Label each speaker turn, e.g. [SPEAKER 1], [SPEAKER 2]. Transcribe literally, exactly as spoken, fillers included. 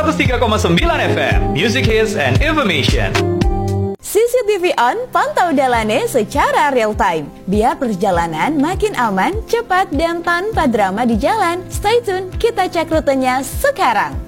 [SPEAKER 1] seratus tiga koma sembilan F M, Music Hits and Information.
[SPEAKER 2] C C T V On, pantau Dallane secara real time. Biar perjalanan makin aman, cepat, dan tanpa drama di jalan. Stay tune, kita cek rutenya sekarang.